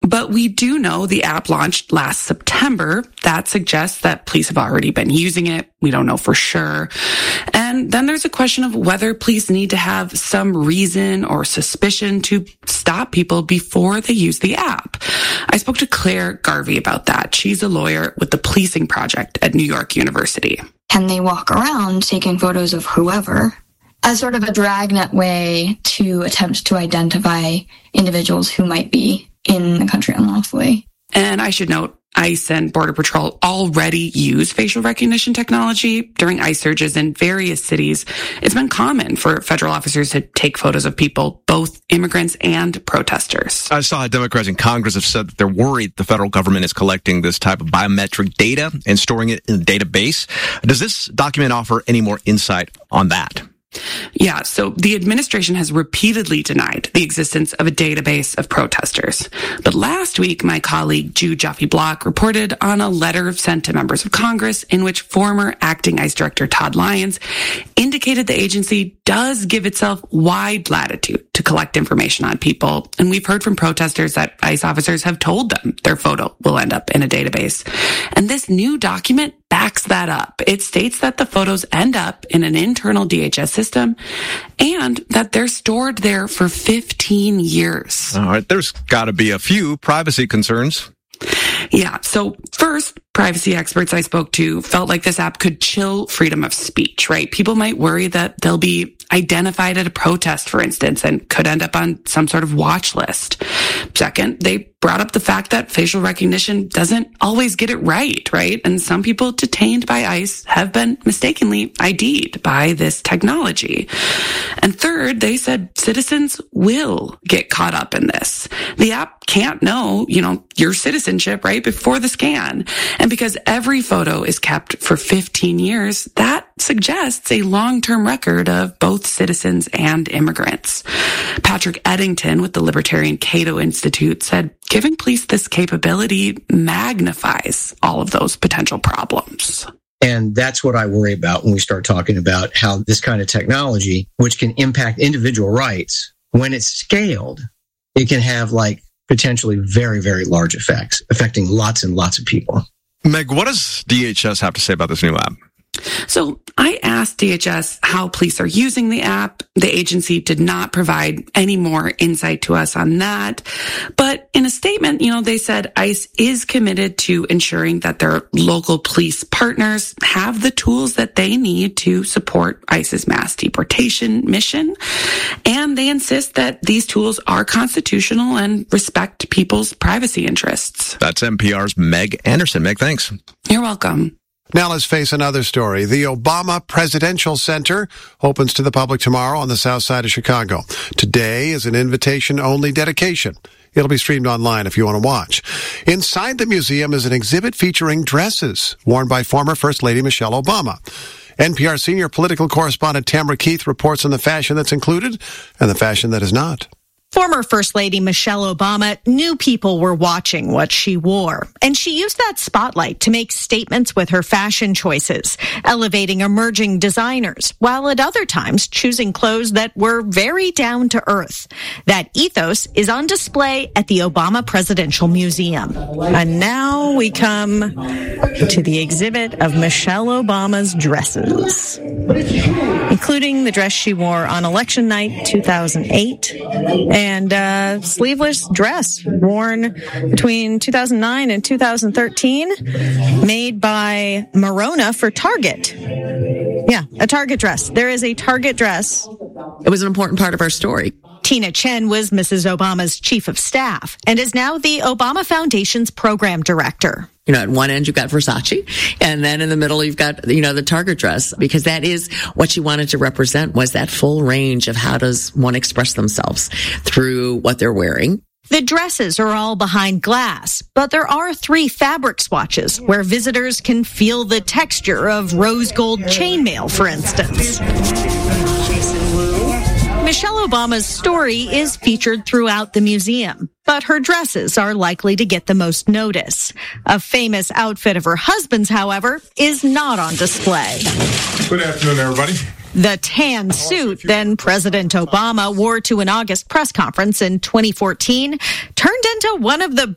But we do know the app launched last September. That suggests that police have already been using it. We don't know for sure. And then there's a question of whether police need to have some reason or suspicion to stop people before they use the app. I spoke to Claire Garvey about that. She's a lawyer with the Policing Project at New York University. Can they walk around taking photos of whoever as sort of a dragnet way to attempt to identify individuals who might be in the country unlawfully? And I should note, ICE and Border Patrol already use facial recognition technology. During ICE surges in various cities, it's been common for federal officers to take photos of people, both immigrants and protesters. I saw how Democrats in Congress have said that they're worried the federal government is collecting this type of biometric data and storing it in a database. Does this document offer any more insight on that? Yeah, so the administration has repeatedly denied the existence of a database of protesters. But last week, my colleague Jude Joffe-Block reported on a letter sent to members of Congress in which former acting ICE Director Todd Lyons indicated the agency does give itself wide latitude to collect information on people. And we've heard from protesters that ICE officers have told them their photo will end up in a database. And this new document backs that up. It states that the photos end up in an internal DHS system and that they're stored there for 15 years. All right, there's got to be a few privacy concerns. Yeah, so first, privacy experts I spoke to felt like this app could chill freedom of speech, right? People might worry that they'll be identified at a protest, for instance, and could end up on some sort of watch list. Second, they brought up the fact that facial recognition doesn't always get it right? And some people detained by ICE have been mistakenly ID'd by this technology. And third, they said citizens will get caught up in this. The app can't know, your citizenship, right, before the scan. And because every photo is kept for 15 years, that suggests a long-term record of both citizens and immigrants. Patrick Eddington with the Libertarian Cato Institute said giving police this capability magnifies all of those potential problems. And that's what I worry about when we start talking about how this kind of technology, which can impact individual rights, when it's scaled, it can have potentially very, very large effects, affecting lots and lots of people. Meg, what does DHS have to say about this new app? So I asked DHS how police are using the app. The agency did not provide any more insight to us on that. But in a statement, they said ICE is committed to ensuring that their local police partners have the tools that they need to support ICE's mass deportation mission. And they insist that these tools are constitutional and respect people's privacy interests. That's NPR's Meg Anderson. Meg, thanks. You're welcome. Now let's face another story. The Obama Presidential Center opens to the public tomorrow on the south side of Chicago. Today is an invitation-only dedication. It'll be streamed online if you want to watch. Inside the museum is an exhibit featuring dresses worn by former First Lady Michelle Obama. NPR senior political correspondent Tamara Keith reports on the fashion that's included and the fashion that is not. Former First Lady Michelle Obama knew people were watching what she wore, and she used that spotlight to make statements with her fashion choices, elevating emerging designers, while at other times choosing clothes that were very down to earth. That ethos is on display at the Obama Presidential Museum. And now we come to the exhibit of Michelle Obama's dresses, including the dress she wore on election night 2008, and a sleeveless dress worn between 2009 and 2013, made by Marona for Target. Yeah, a Target dress. There is a Target dress. It was an important part of our story. Tina Chen was Mrs. Obama's chief of staff and is now the Obama Foundation's program director. At one end, you've got Versace, and then in the middle, you've got, the Target dress, because that is what she wanted to represent, was that full range of how does one express themselves through what they're wearing. The dresses are all behind glass, but there are 3 fabric swatches where visitors can feel the texture of rose gold chainmail, for instance. Michelle Obama's story is featured throughout the museum, but her dresses are likely to get the most notice. A famous outfit of her husband's, however, is not on display. Good afternoon, everybody. The tan suit then President Obama wore to an August press conference in 2014 turned into one of the